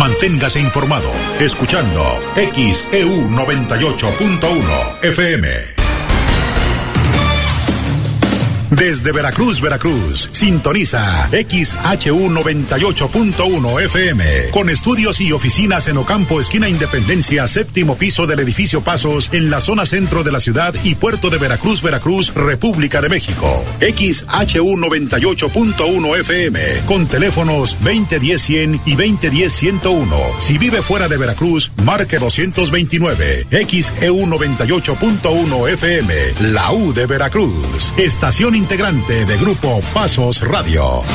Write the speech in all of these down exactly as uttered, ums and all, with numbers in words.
Manténgase informado escuchando X E U noventa y ocho punto uno F M. Desde Veracruz, Veracruz, sintoniza X H U noventa y ocho punto uno F M, con estudios y oficinas en Ocampo, esquina Independencia, séptimo piso del edificio Pasos, en la zona centro de la ciudad y puerto de Veracruz, Veracruz, República de México. X H U noventa y ocho punto uno F M, con teléfonos veinte diez cien y veinte diez ciento uno. Si vive fuera de Veracruz, marque doscientos veintinueve. X E U noventa y ocho punto uno F M, la U de Veracruz. Estación integrante de Grupo Pasos Radio.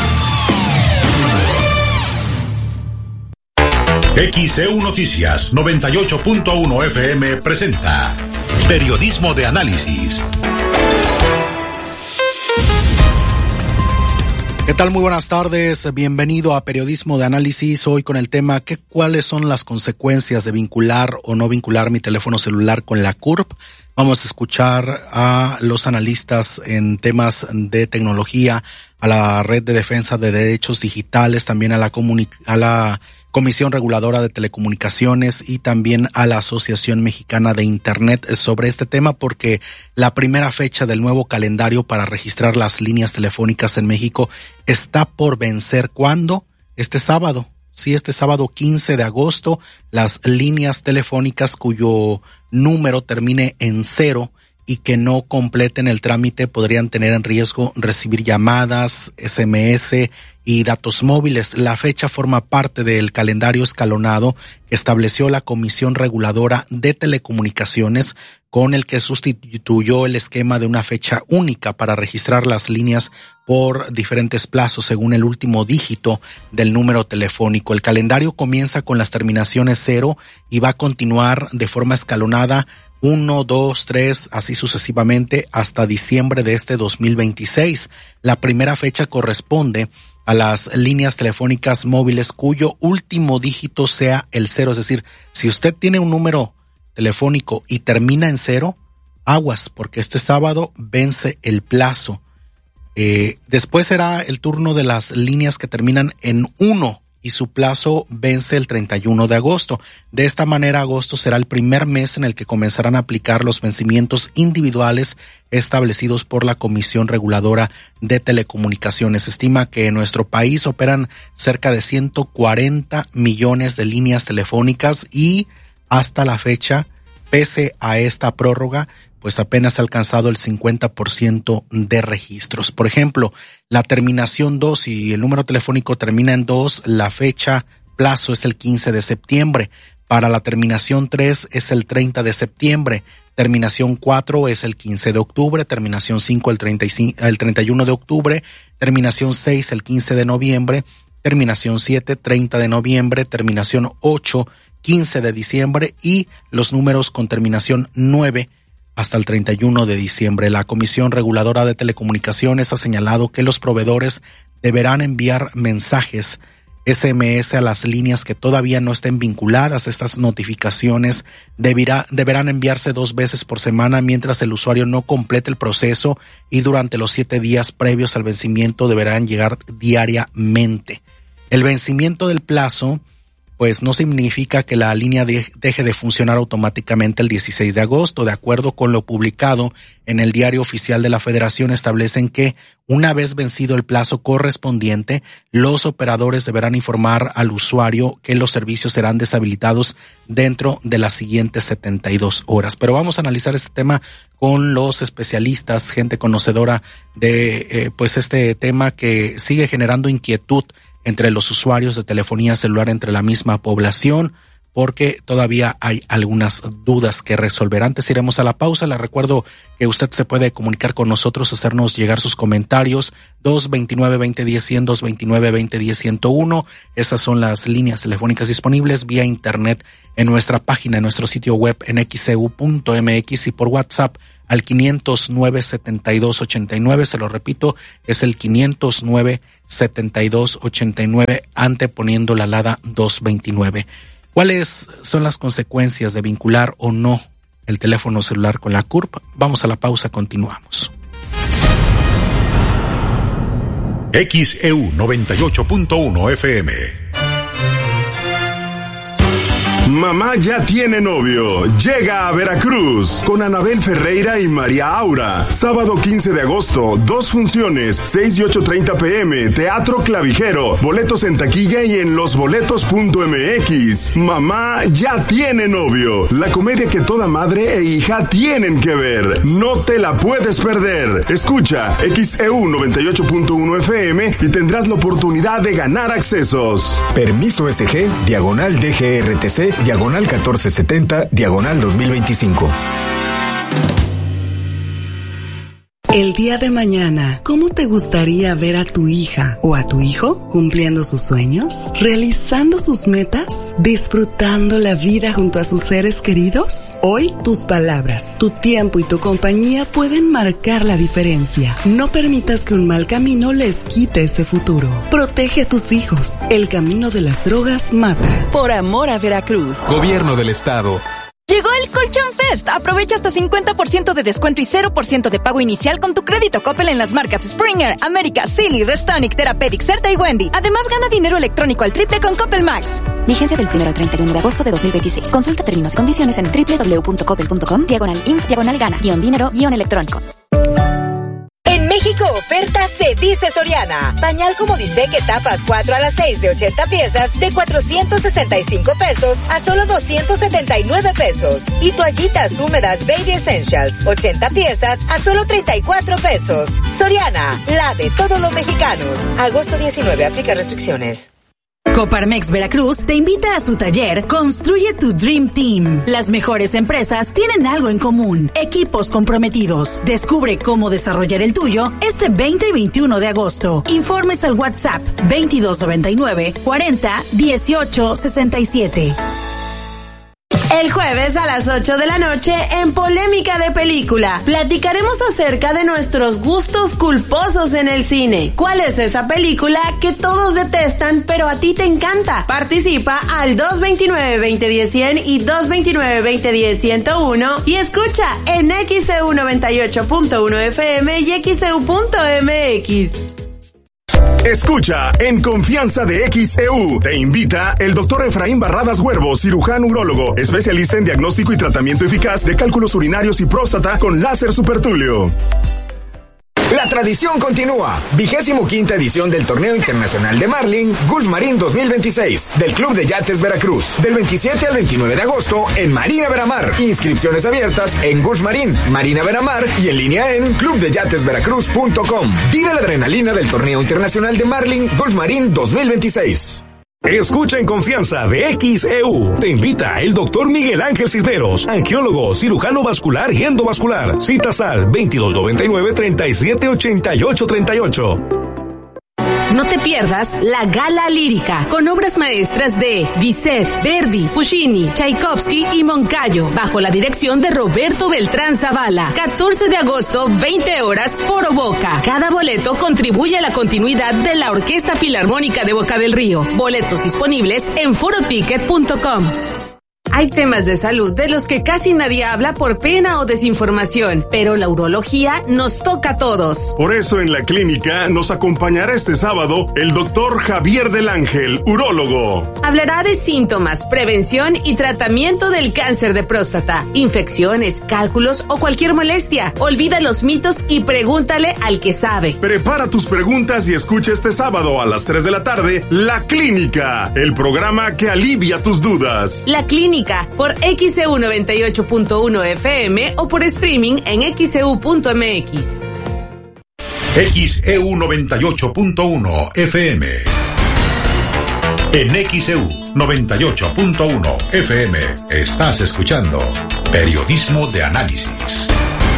X E U Noticias noventa y ocho punto uno F M presenta Periodismo de Análisis. ¿Qué tal? Muy buenas tardes. Bienvenido a Periodismo de Análisis. Hoy con el tema ¿qué, ¿cuáles son las consecuencias de vincular o no vincular mi teléfono celular con la C U R P? Vamos a escuchar a los analistas en temas de tecnología, a la Red de Defensa de Derechos Digitales, también a la, comuni- a la Comisión Reguladora de Telecomunicaciones y también a la Asociación Mexicana de Internet sobre este tema, porque la primera fecha del nuevo calendario para registrar las líneas telefónicas en México está por vencer. ¿Cuándo? Este sábado. Sí, este sábado quince de agosto, las líneas telefónicas cuyo número termine en cero y que no completen el trámite podrían tener en riesgo recibir llamadas, S M S y datos móviles. La fecha forma parte del calendario escalonado que estableció la Comisión Reguladora de Telecomunicaciones, con el que sustituyó el esquema de una fecha única para registrar las líneas por diferentes plazos según el último dígito del número telefónico. El calendario comienza con las terminaciones cero y va a continuar de forma escalonada uno, dos, tres, así sucesivamente hasta diciembre de este dos mil veintiséis. La primera fecha corresponde a las líneas telefónicas móviles cuyo último dígito sea el cero. Es decir, si usted tiene un número telefónico y termina en cero, aguas, porque este sábado vence el plazo. Eh, después será el turno de las líneas que terminan en uno y su plazo vence el treinta y uno de agosto. De esta manera, agosto será el primer mes en el que comenzarán a aplicar los vencimientos individuales establecidos por la Comisión Reguladora de Telecomunicaciones. Se estima que en nuestro país operan cerca de ciento cuarenta millones de líneas telefónicas y hasta la fecha, pese a esta prórroga, pues apenas ha alcanzado el cincuenta por ciento de registros. Por ejemplo, la terminación dos, y el número telefónico termina en dos, la fecha plazo es el quince de septiembre. Para la terminación tres es el treinta de septiembre. Terminación cuatro es el quince de octubre. Terminación cinco el, treinta y cinco, el treinta y uno de octubre. Terminación seis el quince de noviembre. Terminación siete, treinta de noviembre. Terminación ocho, quince de diciembre. Y los números con terminación nueve hasta el treinta y uno de diciembre. La Comisión Reguladora de Telecomunicaciones ha señalado que los proveedores deberán enviar mensajes S M S a las líneas que todavía no estén vinculadas. Estas notificaciones deberá, deberán enviarse dos veces por semana mientras el usuario no complete el proceso, y durante los siete días previos al vencimiento deberán llegar diariamente. El vencimiento del plazo pues no significa que la línea de, deje de funcionar automáticamente el dieciséis de agosto. De acuerdo con lo publicado en el Diario Oficial de la Federación, establecen que una vez vencido el plazo correspondiente, los operadores deberán informar al usuario que los servicios serán deshabilitados dentro de las siguientes setenta y dos horas. Pero vamos a analizar este tema con los especialistas, gente conocedora de eh, pues este tema que sigue generando inquietud entre los usuarios de telefonía celular, entre la misma población, porque todavía hay algunas dudas que resolver. Antes iremos a la pausa. Le recuerdo que usted se puede comunicar con nosotros, hacernos llegar sus comentarios, dos veintinueve, veinte diez, cien, dos veintinueve, veinte diez, ciento uno. Esas son las líneas telefónicas disponibles vía internet en nuestra página, en nuestro sitio web en x e u punto m x, y por WhatsApp al quinientos nueve, setenta y dos, ochenta y nueve. Se lo repito, es el quinientos nueve, setenta y dos, ochenta y nueve, anteponiendo la alada dos veintinueve. ¿Cuáles son las consecuencias de vincular o no el teléfono celular con la C U R P? Vamos a la pausa, continuamos. X E U noventa y ocho punto uno F M. Mamá ya tiene novio. Llega a Veracruz con Anabel Ferreira y María Aura. Sábado quince de agosto, dos funciones, seis y ocho treinta pm, Teatro Clavijero. Boletos en taquilla y en losboletos punto m x. Mamá ya tiene novio. La comedia que toda madre e hija tienen que ver. No te la puedes perder. Escucha X E U noventa y ocho punto uno F M y tendrás la oportunidad de ganar accesos. Permiso S G, diagonal D G R T C, diagonal catorce setenta, diagonal dos mil veinticinco. El día de mañana, ¿cómo te gustaría ver a tu hija o a tu hijo cumpliendo sus sueños, realizando sus metas, disfrutando la vida junto a sus seres queridos? Hoy, tus palabras, tu tiempo y tu compañía pueden marcar la diferencia. No permitas que un mal camino les quite ese futuro. Protege a tus hijos. El camino de las drogas mata. Por amor a Veracruz. Gobierno del Estado. Llegó el Colchón Fest. Aprovecha hasta cincuenta por ciento de descuento y cero por ciento de pago inicial con tu crédito Coppel en las marcas Springer, América, Silly, Restonic, Therapeutic, Certa y Wendy. Además, gana dinero electrónico al triple con Coppel Max. Vigencia del primero al treinta y uno de agosto de dos mil veintiséis. Consulta términos y condiciones en doble u doble u doble u punto coppel punto com, diagonal inf, diagonal gana, guión dinero, guión electrónico. México oferta se dice Soriana. Pañal Comodice que tapas cuatro a las seis de ochenta piezas de cuatrocientos sesenta y cinco pesos a solo doscientos setenta y nueve pesos. Y toallitas húmedas Baby Essentials ochenta piezas a solo treinta y cuatro pesos. Soriana, la de todos los mexicanos. Agosto diecinueve, aplica restricciones. Coparmex Veracruz te invita a su taller Construye tu Dream Team. Las mejores empresas tienen algo en común: equipos comprometidos. Descubre cómo desarrollar el tuyo este veinte y veintiuno de agosto. Informes al WhatsApp veintidós noventa y nueve cuarenta dieciocho sesenta y siete. El jueves a las ocho de la noche en Polémica de Película platicaremos acerca de nuestros gustos culposos en el cine. ¿Cuál es esa película que todos detestan pero a ti te encanta? Participa al dos veintinueve veinte diez cien y dos veintinueve veinte diez ciento uno y escucha en X E U noventa y ocho punto uno F M y X E U punto M X. Escucha en Confianza de X E U. Te invita el doctor Efraín Barradas Huervo, cirujano urólogo, especialista en diagnóstico y tratamiento eficaz de cálculos urinarios y próstata con láser supertulio. La tradición continúa. Vigésimo quinta edición del Torneo Internacional de Marlin Gulf Marine dos mil veintiséis del Club de Yates Veracruz. Del veintisiete al veintinueve de agosto en Marina Veramar. Inscripciones abiertas en Gulf Marine, Marina Veramar y en línea en club de yates veracruz punto com. Vive la adrenalina del Torneo Internacional de Marlin Gulf Marine dos mil veintiséis. Escucha en Confianza de X E U. Te invita el doctor Miguel Ángel Cisneros, angiólogo, cirujano vascular y endovascular. Citas al veintidós noventa y nueve treinta y siete ochenta y ocho treinta y ocho. No te pierdas la Gala Lírica, con obras maestras de Bizet, Verdi, Puccini, Tchaikovsky y Moncayo, bajo la dirección de Roberto Beltrán Zavala. catorce de agosto, veinte horas, Foro Boca. Cada boleto contribuye a la continuidad de la Orquesta Filarmónica de Boca del Río. Boletos disponibles en foro ticket punto com. Hay temas de salud de los que casi nadie habla por pena o desinformación, pero la urología nos toca a todos. Por eso en la clínica nos acompañará este sábado el doctor Javier del Ángel, urólogo. Hablará de síntomas, prevención y tratamiento del cáncer de próstata, infecciones, cálculos o cualquier molestia. Olvida los mitos y pregúntale al que sabe. Prepara tus preguntas y escucha este sábado a las tres de la tarde La Clínica, el programa que alivia tus dudas. La Clínica por X E U noventa y ocho punto uno F M o por streaming en X E U punto M X. X E U noventa y ocho punto uno F M. En X E U noventa y ocho punto uno F M estás escuchando Periodismo de Análisis.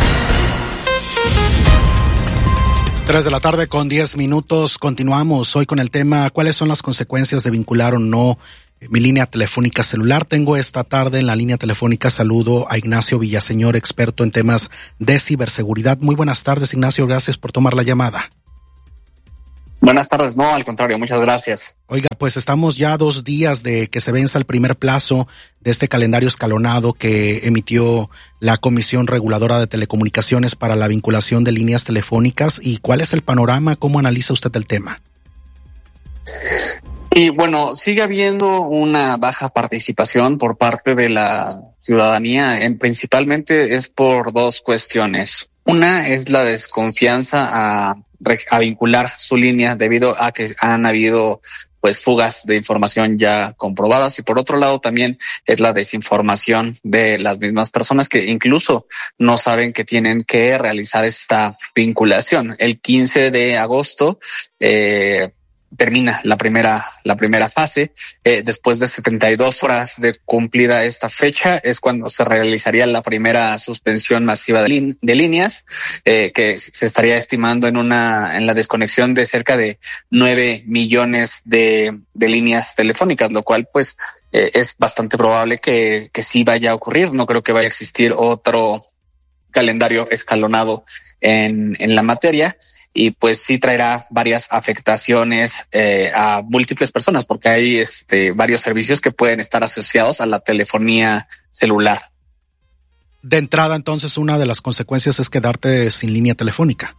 Tres de la tarde con diez minutos. Continuamos hoy con el tema: ¿cuáles son las consecuencias de vincular o no mi línea telefónica celular? Tengo esta tarde en la línea telefónica, saludo a Ignacio Villaseñor, experto en temas de ciberseguridad. Muy buenas tardes, Ignacio, gracias por tomar la llamada. Buenas tardes, no, al contrario, muchas gracias. Oiga, pues estamos ya a dos días de que se venza el primer plazo de este calendario escalonado que emitió la Comisión Reguladora de Telecomunicaciones para la vinculación de líneas telefónicas. ¿Y cuál es el panorama? ¿Cómo analiza usted el tema? Y bueno, sigue habiendo una baja participación por parte de la ciudadanía, en, principalmente es por dos cuestiones. Una es la desconfianza a, a vincular su línea debido a que han habido pues fugas de información ya comprobadas, y por otro lado también es la desinformación de las mismas personas que incluso no saben que tienen que realizar esta vinculación. El quince de agosto eh termina la primera la primera fase. Eh, después de setenta y dos horas de cumplida esta fecha es cuando se realizaría la primera suspensión masiva de, lín- de líneas, eh, que se estaría estimando en una en la desconexión de cerca de nueve millones de, de líneas telefónicas, lo cual pues eh, es bastante probable que, que sí vaya a ocurrir. No creo que vaya a existir otro calendario escalonado en, en la materia. Y pues sí traerá varias afectaciones eh, a múltiples personas, porque hay este varios servicios que pueden estar asociados a la telefonía celular. De entrada, entonces, una de las consecuencias es quedarte sin línea telefónica.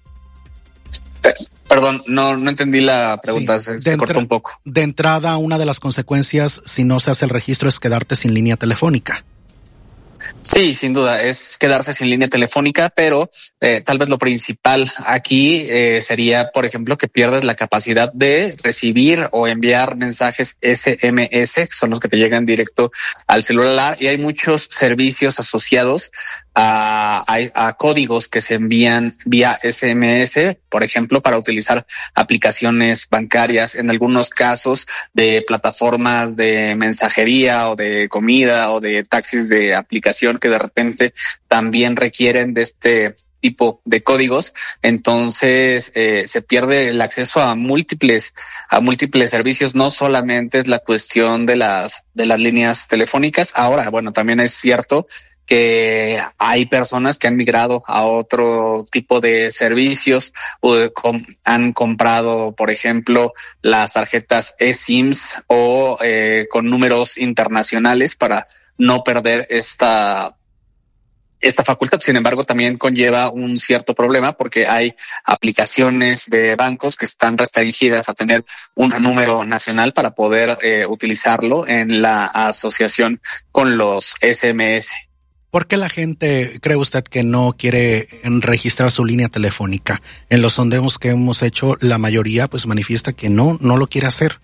Eh, perdón, no no entendí la pregunta, sí, se, se cortó un poco. De entrada, una de las consecuencias, si no se hace el registro, es quedarte sin línea telefónica. Sí, sin duda, es quedarse sin línea telefónica, pero eh, tal vez lo principal aquí eh, sería, por ejemplo, que pierdes la capacidad de recibir o enviar mensajes ese eme ese, que son los que te llegan directo al celular, y hay muchos servicios asociados a, a, a códigos que se envían vía ese eme ese, por ejemplo, para utilizar aplicaciones bancarias, en algunos casos de plataformas de mensajería o de comida o de taxis de aplicación que de repente también requieren de este tipo de códigos. Entonces eh, se pierde el acceso a múltiples a múltiples servicios. No solamente es la cuestión de las de las líneas telefónicas. Ahora, bueno, también es cierto que hay personas que han migrado a otro tipo de servicios o de com- han comprado, por ejemplo, las tarjetas eSIMs o eh, con números internacionales para no perder esta esta facultad. Sin embargo, también conlleva un cierto problema porque hay aplicaciones de bancos que están restringidas a tener un número nacional para poder eh, utilizarlo en la asociación con los ese eme ese. ¿Por qué la gente cree usted que no quiere registrar su línea telefónica? En los sondeos que hemos hecho, la mayoría pues manifiesta que no, no lo quiere hacer.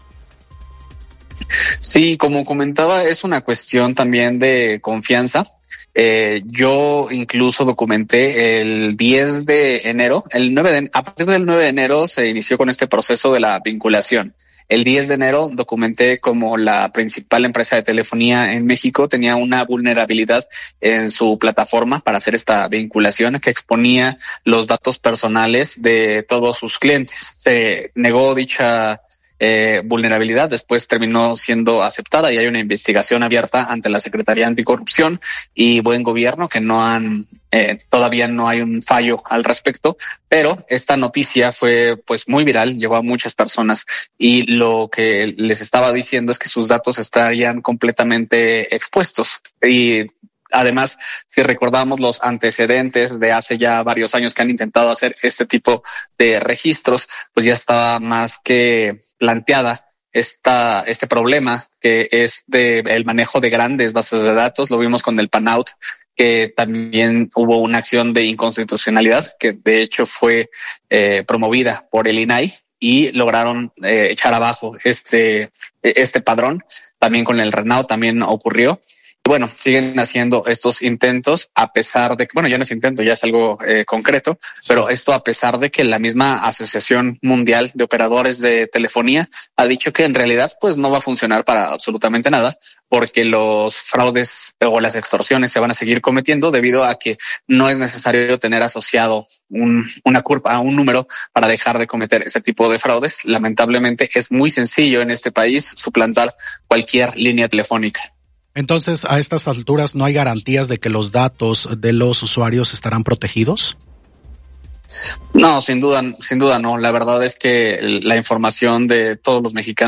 Sí, como comentaba, es una cuestión también de confianza. Eh, yo incluso documenté el diez de enero, el nueve de, a partir del nueve de enero se inició con este proceso de la vinculación. El diez de enero documenté como la principal empresa de telefonía en México tenía una vulnerabilidad en su plataforma para hacer esta vinculación que exponía los datos personales de todos sus clientes. Se negó dicha Eh, vulnerabilidad, después terminó siendo aceptada y hay una investigación abierta ante la Secretaría Anticorrupción y Buen Gobierno que no han, eh, todavía no hay un fallo al respecto, pero esta noticia fue pues muy viral, llegó a muchas personas y lo que les estaba diciendo es que sus datos estarían completamente expuestos. Y además, si recordamos los antecedentes de hace ya varios años que han intentado hacer este tipo de registros, pues ya estaba más que planteada esta, este problema que es de el manejo de grandes bases de datos. Lo vimos con el PANAUT, que también hubo una acción de inconstitucionalidad que de hecho fue eh, promovida por el I N A I y lograron eh, echar abajo este, este padrón. También con el RENAO también ocurrió. Bueno, siguen haciendo estos intentos a pesar de que, bueno, ya no es intento, ya es algo eh, concreto, pero esto a pesar de que la misma Asociación Mundial de Operadores de Telefonía ha dicho que en realidad pues no va a funcionar para absolutamente nada porque los fraudes o las extorsiones se van a seguir cometiendo debido a que no es necesario tener asociado un, una curva a un número para dejar de cometer ese tipo de fraudes. Lamentablemente es muy sencillo en este país suplantar cualquier línea telefónica. Entonces, a estas alturas, ¿no hay garantías de que los datos de los usuarios estarán protegidos? No, sin duda, sin duda no. La verdad es que la información de todos los mexicanos